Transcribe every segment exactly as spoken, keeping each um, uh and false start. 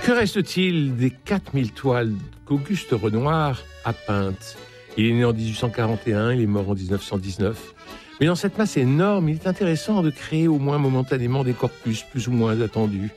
Que reste-t-il des quatre mille toiles qu'Auguste Renoir a peintes ? Il est né en dix-huit cent quarante et un, il est mort en dix-neuf cent dix-neuf. Mais dans cette masse énorme, il est intéressant de créer au moins momentanément des corpus plus ou moins attendus.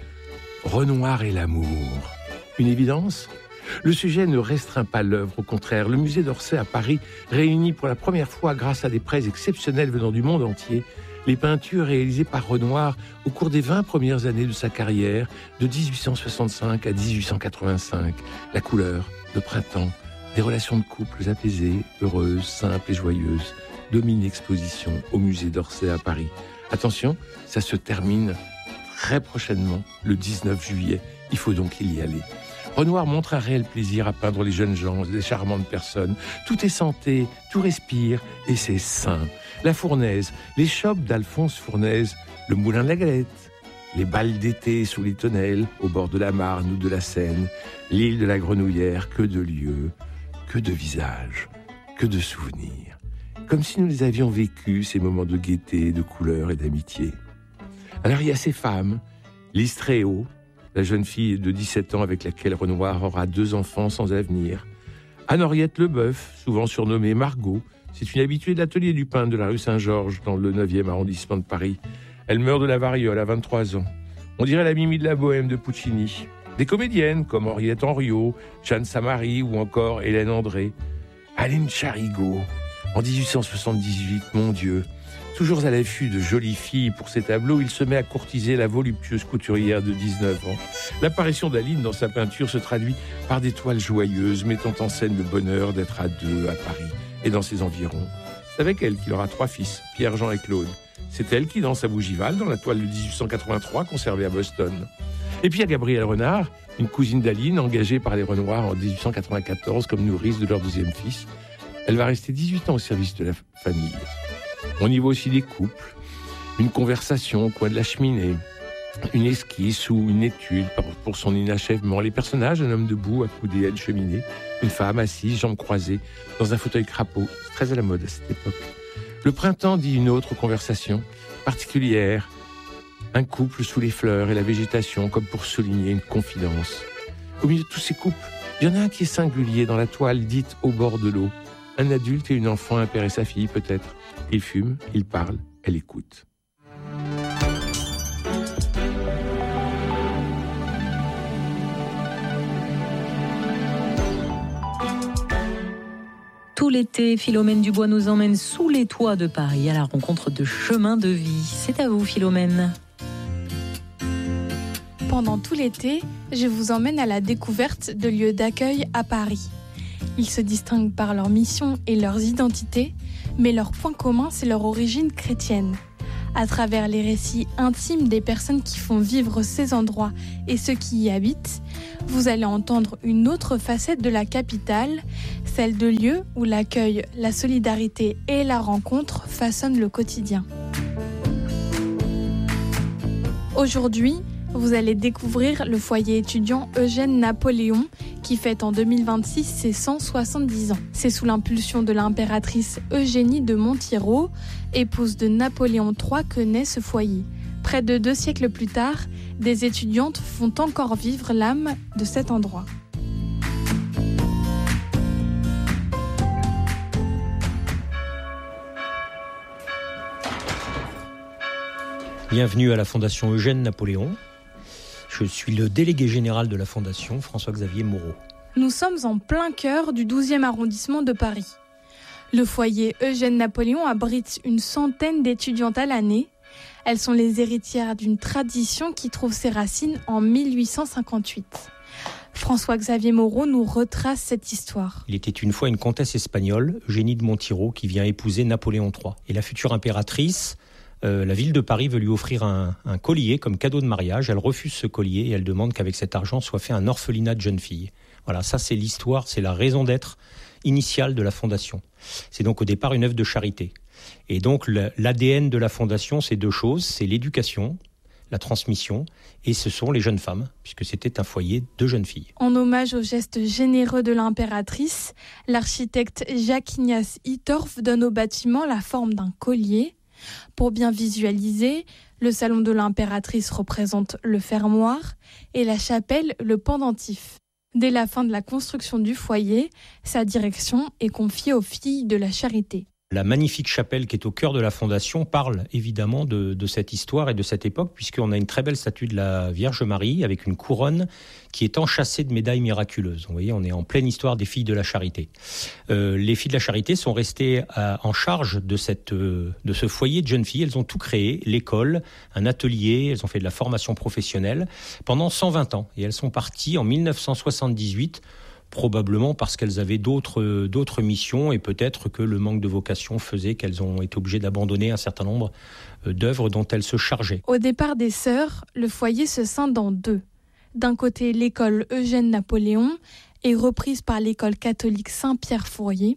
Renoir et l'amour. Une évidence ? Le sujet ne restreint pas l'œuvre, au contraire. Le musée d'Orsay à Paris réunit pour la première fois, grâce à des prêts exceptionnels venant du monde entier, les peintures réalisées par Renoir au cours des vingt premières années de sa carrière, de dix-huit cent soixante-cinq à dix-huit cent quatre-vingt-cinq. La couleur, le printemps, des relations de couples apaisées, heureuses, simples et joyeuses, dominent l'exposition au musée d'Orsay à Paris. Attention, ça se termine très prochainement, le dix-neuf juillet. Il faut donc y aller. Renoir montre un réel plaisir à peindre les jeunes gens, les charmantes personnes. Tout est santé, tout respire et c'est sain. La Fournaise, les chopes d'Alphonse Fournaise, le moulin de la Galette, les bals d'été sous les tonnelles, au bord de la Marne ou de la Seine, l'île de la Grenouillère, que de lieux, que de visages, que de souvenirs. Comme si nous les avions vécus, ces moments de gaieté, de couleur et d'amitié. Alors il y a ces femmes, Lise Tréhaut, la jeune fille de dix-sept ans avec laquelle Renoir aura deux enfants sans avenir. Anne-Henriette Leboeuf, souvent surnommée Margot, c'est une habituée de l'atelier du peintre de la rue Saint-Georges, dans le neuvième arrondissement de Paris. Elle meurt de la variole à vingt-trois ans. On dirait la Mimi de la Bohème de Puccini. Des comédiennes comme Henriette Henriot, Jeanne Samary ou encore Hélène André. Aline Charigot, en dix-huit cent soixante-dix-huit, mon Dieu. Toujours à l'affût de jolies filles pour ses tableaux, il se met à courtiser la voluptueuse couturière de dix-neuf ans. L'apparition d'Aline dans sa peinture se traduit par des toiles joyeuses, mettant en scène le bonheur d'être à deux à Paris et dans ses environs. C'est avec elle qu'il aura trois fils, Pierre, Jean et Claude. C'est elle qui danse à Bougival dans la toile de dix-huit cent quatre-vingt-trois conservée à Boston. Et puis il y a Gabrielle Renard, une cousine d'Aline, engagée par les Renoirs en dix-huit cent quatre-vingt-quatorze comme nourrice de leur deuxième fils. Elle va rester dix-huit ans au service de la famille. On y voit aussi des couples, une conversation au coin de la cheminée, une esquisse ou une étude pour son inachèvement. Les personnages, un homme debout, accoudé à une cheminée, une femme assise, jambes croisées, dans un fauteuil crapaud. C'est très à la mode à cette époque. Le printemps dit une autre conversation particulière, un couple sous les fleurs et la végétation, comme pour souligner une confidence. Au milieu de tous ces couples, il y en a un qui est singulier dans la toile dite au bord de l'eau. Un adulte et une enfant, un père et sa fille peut-être. Il fume, il parle, elle écoute. Tout l'été, Philomène Dubois nous emmène sous les toits de Paris à la rencontre de chemins de vie. C'est à vous, Philomène. Pendant tout l'été, je vous emmène à la découverte de lieux d'accueil à Paris. Ils se distinguent par leur mission et leurs identités, mais leur point commun, c'est leur origine chrétienne. À travers les récits intimes des personnes qui font vivre ces endroits et ceux qui y habitent, vous allez entendre une autre facette de la capitale, celle de lieux où l'accueil, la solidarité et la rencontre façonnent le quotidien. Aujourd'hui, vous allez découvrir le foyer étudiant Eugène Napoléon qui fête en deux mille vingt-six ses cent soixante-dix ans. C'est sous l'impulsion de l'impératrice Eugénie de Montiro, épouse de Napoléon trois, que naît ce foyer. Près de deux siècles plus tard, des étudiantes font encore vivre l'âme de cet endroit. Bienvenue à la Fondation Eugène Napoléon. Je suis le délégué général de la Fondation, François-Xavier Moreau. Nous sommes en plein cœur du douzième arrondissement de Paris. Le foyer Eugène Napoléon abrite une centaine d'étudiantes à l'année. Elles sont les héritières d'une tradition qui trouve ses racines en mille huit cent cinquante-huit. François-Xavier Moreau nous retrace cette histoire. Il était une fois une comtesse espagnole, Eugénie de Montiro, qui vient épouser Napoléon trois. Et la future impératrice, euh, la ville de Paris veut lui offrir un, un collier comme cadeau de mariage. Elle refuse ce collier et elle demande qu'avec cet argent soit fait un orphelinat de jeunes filles. Voilà, ça c'est l'histoire, c'est la raison d'être initiale de la Fondation. C'est donc au départ une œuvre de charité. Et donc l'A D N de la Fondation, c'est deux choses, c'est l'éducation, la transmission, et ce sont les jeunes femmes, puisque c'était un foyer de jeunes filles. En hommage au geste généreux de l'impératrice, l'architecte Jacques-Ignace Hittorf donne au bâtiment la forme d'un collier. Pour bien visualiser, le salon de l'impératrice représente le fermoir et la chapelle le pendentif. Dès la fin de la construction du foyer, sa direction est confiée aux filles de la Charité. La magnifique chapelle qui est au cœur de la fondation parle évidemment de, de cette histoire et de cette époque, puisqu'on a une très belle statue de la Vierge Marie avec une couronne qui est enchâssée de médailles miraculeuses. Vous voyez, on est en pleine histoire des filles de la Charité. Euh, les filles de la Charité sont restées à, en charge de, cette, euh, de ce foyer de jeunes filles. Elles ont tout créé, l'école, un atelier, elles ont fait de la formation professionnelle pendant cent vingt ans. Et elles sont parties en mille neuf cent soixante-dix-huit, probablement parce qu'elles avaient d'autres, d'autres missions et peut-être que le manque de vocation faisait qu'elles ont été obligées d'abandonner un certain nombre d'œuvres dont elles se chargeaient. Au départ des sœurs, le foyer se scinde en deux. D'un côté, l'école Eugène-Napoléon est reprise par l'école catholique Saint-Pierre-Fourier.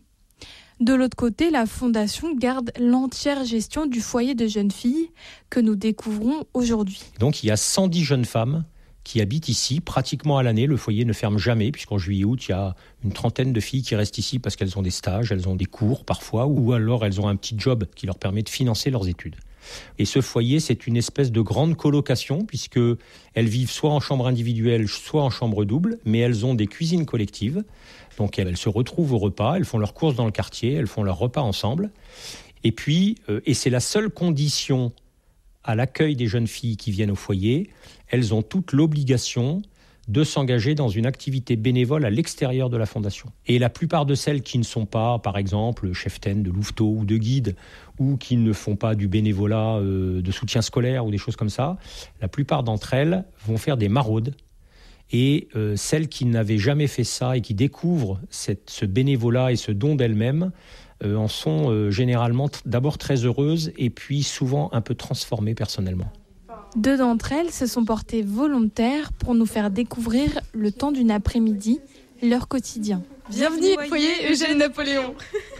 De l'autre côté, la fondation garde l'entière gestion du foyer de jeunes filles que nous découvrons aujourd'hui. Donc il y a cent dix jeunes femmes qui habitent ici pratiquement à l'année. Le foyer ne ferme jamais, puisqu'en juillet-août, il y a une trentaine de filles qui restent ici parce qu'elles ont des stages, elles ont des cours parfois, ou alors elles ont un petit job qui leur permet de financer leurs études. Et ce foyer, c'est une espèce de grande colocation, puisqu'elles vivent soit en chambre individuelle, soit en chambre double, mais elles ont des cuisines collectives. Donc elles se retrouvent au repas, elles font leurs courses dans le quartier, elles font leurs repas ensemble. Et puis, euh, et c'est la seule condition à l'accueil des jeunes filles qui viennent au foyer, elles ont toute l'obligation de s'engager dans une activité bénévole à l'extérieur de la fondation. Et la plupart de celles qui ne sont pas, par exemple, cheftaines de louveteaux ou de guides, ou qui ne font pas du bénévolat euh, de soutien scolaire ou des choses comme ça, la plupart d'entre elles vont faire des maraudes. Et euh, celles qui n'avaient jamais fait ça et qui découvrent cette, ce bénévolat et ce don d'elles-mêmes, Euh, en sont euh, généralement t- d'abord très heureuses et puis souvent un peu transformées personnellement. Deux d'entre elles se sont portées volontaires pour nous faire découvrir le temps d'une après-midi leur quotidien. Bienvenue au foyer Eugène-Napoléon.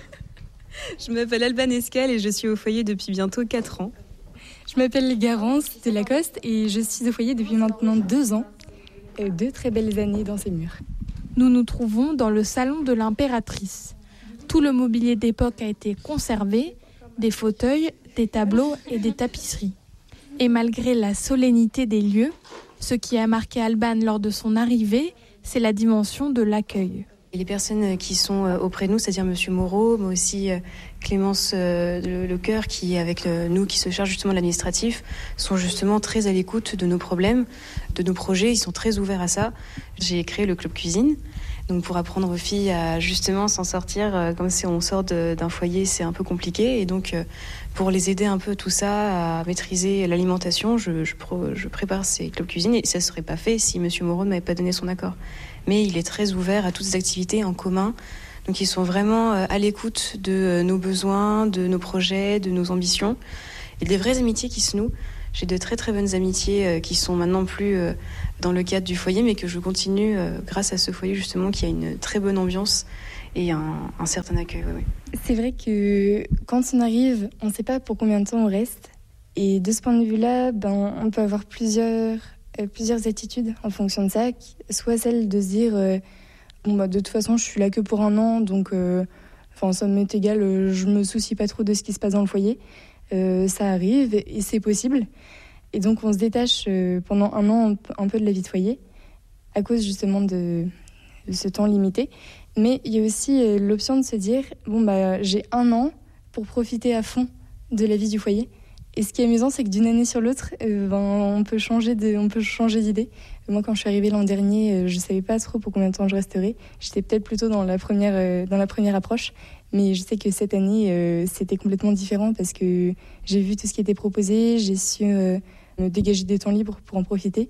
Je m'appelle Alban Escal et je suis au foyer depuis bientôt quatre ans. Je m'appelle Garance de Lacoste et je suis au foyer depuis maintenant deux ans. Euh, deux très belles années dans ces murs. Nous nous trouvons dans le salon de l'impératrice. Tout le mobilier d'époque a été conservé, des fauteuils, des tableaux et des tapisseries. Et malgré la solennité des lieux, ce qui a marqué Alban lors de son arrivée, c'est la dimension de l'accueil. Et les personnes qui sont auprès de nous, c'est-à-dire Monsieur Moreau, mais aussi Clémence Lecoeur, qui est avec nous, qui se charge justement de l'administratif, sont justement très à l'écoute de nos problèmes, de nos projets. Ils sont très ouverts à ça. J'ai créé le club cuisine. Donc pour apprendre aux filles à justement s'en sortir, comme si on sort de, d'un foyer, c'est un peu compliqué. Et donc pour les aider un peu tout ça, à maîtriser l'alimentation, je, je, je prépare ces clubs cuisine. Et ça ne serait pas fait si Monsieur Moreau ne m'avait pas donné son accord. Mais il est très ouvert à toutes ces activités en commun. Donc ils sont vraiment à l'écoute de nos besoins, de nos projets, de nos ambitions. Et des vraies amitiés qui se nouent. J'ai de très très bonnes amitiés qui sont maintenant plus dans le cadre du foyer, mais que je continue grâce à ce foyer justement qui a une très bonne ambiance et un, un certain accueil. Oui, oui. C'est vrai que quand on arrive, on ne sait pas pour combien de temps on reste. Et de ce point de vue-là, ben, on peut avoir plusieurs, euh, plusieurs attitudes en fonction de ça. Soit celle de se dire, euh, bon, bah, de toute façon, je suis là que pour un an, donc euh, ça m'est égal, euh, je ne me soucie pas trop de ce qui se passe dans le foyer. Euh, ça arrive et c'est possible. Et donc on se détache euh, pendant un an un peu de la vie de foyer à cause justement de, de ce temps limité. Mais il y a aussi euh, l'option de se dire bon bah j'ai un an pour profiter à fond de la vie du foyer. Et ce qui est amusant, c'est que d'une année sur l'autre, euh, ben, on peut changer de, on peut changer d'idée. Moi, quand je suis arrivée l'an dernier, euh, je savais pas trop pour combien de temps je resterais. J'étais peut-être plutôt dans la première, euh, dans la première approche. Mais je sais que cette année, euh, c'était complètement différent parce que j'ai vu tout ce qui était proposé, j'ai su euh, me dégager des temps libres pour en profiter.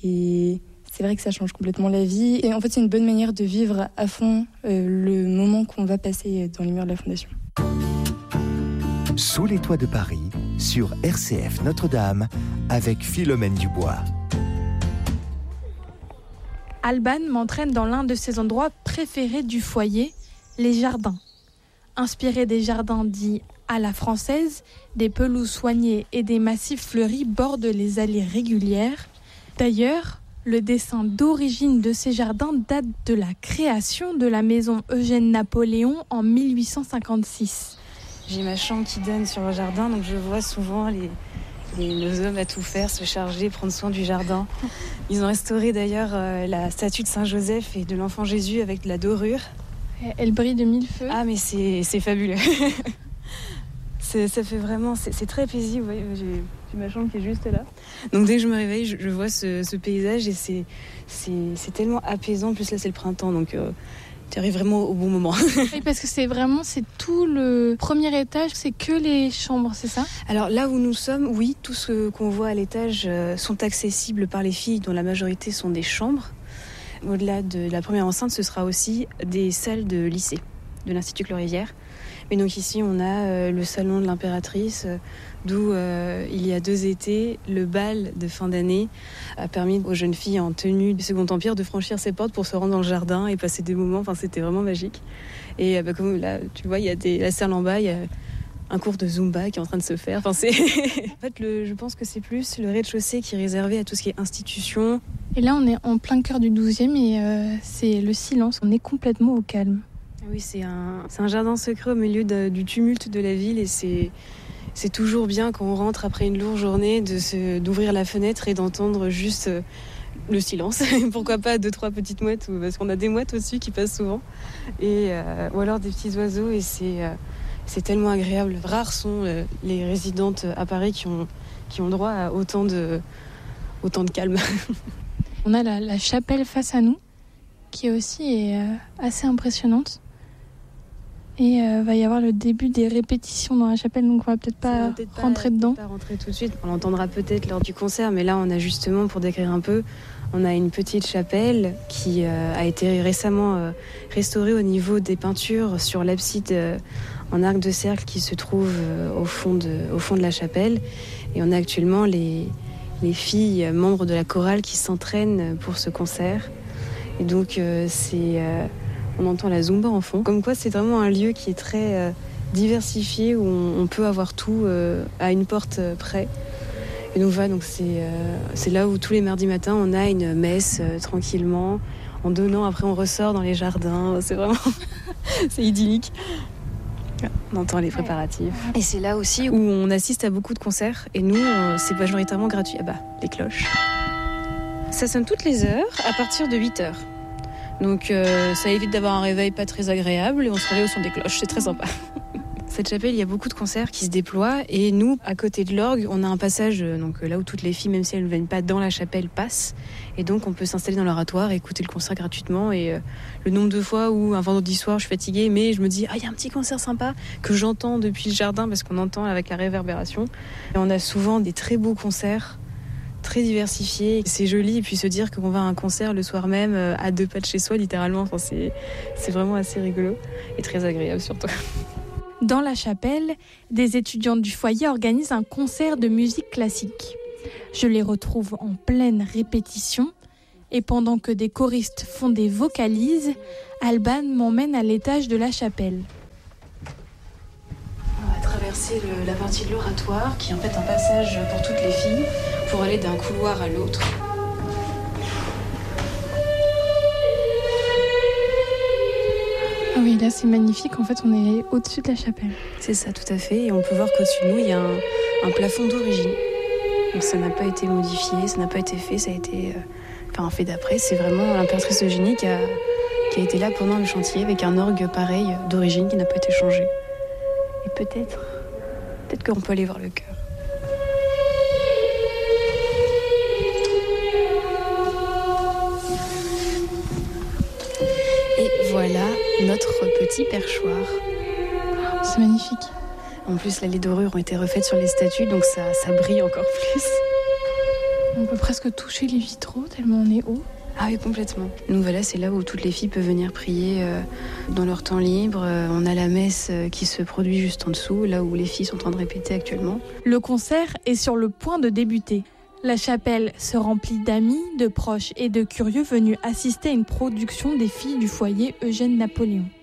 Et c'est vrai que ça change complètement la vie. Et en fait, c'est une bonne manière de vivre à fond euh, le moment qu'on va passer dans les murs de la Fondation. Sous les toits de Paris, sur R C F Notre-Dame, avec Philomène Dubois. Alban m'entraîne dans l'un de ses endroits préférés du foyer, les jardins. Inspiré des jardins dits à la française, des pelouses soignées et des massifs fleuris bordent les allées régulières. D'ailleurs, le dessin d'origine de ces jardins date de la création de la maison Eugène-Napoléon en mille huit cent cinquante-six. J'ai ma chambre qui donne sur le jardin, donc je vois souvent les, les, nos hommes à tout faire, se charger, prendre soin du jardin. Ils ont restauré d'ailleurs euh, la statue de Saint-Joseph et de l'enfant Jésus avec de la dorure. Elle brille de mille feux. Ah mais c'est, c'est fabuleux. c'est, ça fait vraiment, c'est, c'est très paisible. Ouais, j'ai, j'ai ma chambre qui est juste là. Donc dès que je me réveille, je, je vois ce, ce paysage et c'est, c'est, c'est tellement apaisant. En plus là c'est le printemps, donc euh, tu arrives vraiment au bon moment. Oui, parce que c'est vraiment, c'est tout le premier étage, c'est que les chambres, c'est ça ? Alors là où nous sommes, oui, tout ce qu'on voit à l'étage euh, sont accessibles par les filles, dont la majorité sont des chambres. Au-delà de la première enceinte, ce sera aussi des salles de lycée, de l'Institut Clorivière. Mais donc ici, on a euh, le salon de l'impératrice, euh, d'où euh, il y a deux étés, le bal de fin d'année a permis aux jeunes filles en tenue du Second Empire de franchir ses portes pour se rendre dans le jardin et passer des moments. Enfin, c'était vraiment magique. Et euh, bah, comme là, tu vois, il y a des, la salle en bas, il y a un cours de Zumba qui est en train de se faire. Enfin, c'est... en fait, le, je pense que c'est plus le rez-de-chaussée qui est réservé à tout ce qui est institution. Et là, on est en plein cœur du douzième et euh, c'est le silence. On est complètement au calme. Oui, c'est un, c'est un jardin secret au milieu de, du tumulte de la ville et c'est, c'est toujours bien quand on rentre après une lourde journée de se, d'ouvrir la fenêtre et d'entendre juste le silence. Pourquoi pas deux, trois petites mouettes, parce qu'on a des mouettes aussi qui passent souvent. Et, euh, ou alors des petits oiseaux et c'est, euh, c'est tellement agréable. Rares sont euh, les résidentes à Paris qui ont, qui ont droit à autant de, autant de calme. On a la, la chapelle face à nous qui aussi est euh, assez impressionnante. Et il euh, va y avoir le début des répétitions dans la chapelle, donc on va peut-être pas va peut-être rentrer pas, dedans. Peut-être pas rentrer tout de suite. On l'entendra peut-être lors du concert, mais là on a justement, pour décrire un peu, on a une petite chapelle qui euh, a été récemment euh, restaurée au niveau des peintures sur l'abside euh, en arc de cercle qui se trouve euh, au fond de, au fond de la chapelle. Et on a actuellement les, les filles membres de la chorale qui s'entraînent pour ce concert. Et donc euh, c'est... Euh, on entend la Zumba en fond. Comme quoi, c'est vraiment un lieu qui est très euh, diversifié, où on, on peut avoir tout euh, à une porte euh, près. Et donc voilà, donc c'est, euh, c'est là où tous les mardis matins, on a une messe euh, tranquillement. En donnant, après on ressort dans les jardins. C'est vraiment... c'est idyllique. On entend les préparatifs. Et c'est là aussi où on assiste à beaucoup de concerts. Et nous, on, c'est majoritairement gratuit. Ah bah, les cloches. Ça sonne toutes les heures, à partir de huit heures. Donc euh, ça évite d'avoir un réveil pas très agréable et on se réveille au son des cloches, c'est très sympa. Cette chapelle, il y a beaucoup de concerts qui se déploient et nous, à côté de l'orgue, on a un passage donc là où toutes les filles, même si elles ne viennent pas dans la chapelle, passent. Et donc on peut s'installer dans l'oratoire et écouter le concert gratuitement. Et euh, le nombre de fois où un vendredi soir, je suis fatiguée, mais je me dis, ah, il y a un petit concert sympa que j'entends depuis le jardin parce qu'on entend avec la réverbération. Et on a souvent des très beaux concerts, très diversifié, c'est joli, et puis se dire qu'on va à un concert le soir même à deux pas de chez soi littéralement, enfin, c'est, c'est vraiment assez rigolo et très agréable surtout. Dans la chapelle, des étudiantes du foyer organisent un concert de musique classique. Je les retrouve en pleine répétition et pendant que des choristes font des vocalises, Alban m'emmène à l'étage de la chapelle. On va traverser le, la partie de l'oratoire qui est en fait un passage pour toutes les filles pour aller d'un couloir à l'autre. Ah oui, là c'est magnifique, en fait on est au-dessus de la chapelle. C'est ça, tout à fait, et on peut voir qu'au-dessus de nous il y a un, un plafond d'origine. Donc ça n'a pas été modifié, ça n'a pas été fait, ça a été euh, enfin, fait d'après. C'est vraiment l'impératrice Eugénie qui a, qui a été là pendant le chantier avec un orgue pareil d'origine qui n'a pas été changé. Et peut-être, peut-être qu'on peut aller voir le chœur. Et voilà notre petit perchoir. C'est magnifique. En plus, là, les dorures ont été refaites sur les statues, donc ça, ça brille encore plus. On peut presque toucher les vitraux tellement on est haut. Ah oui, complètement. Donc voilà, c'est là où toutes les filles peuvent venir prier euh, dans leur temps libre. Euh, on a la messe euh, qui se produit juste en dessous, là où les filles sont en train de répéter actuellement. Le concert est sur le point de débuter. La chapelle se remplit d'amis, de proches et de curieux venus assister à une production des filles du foyer Eugène Napoléon.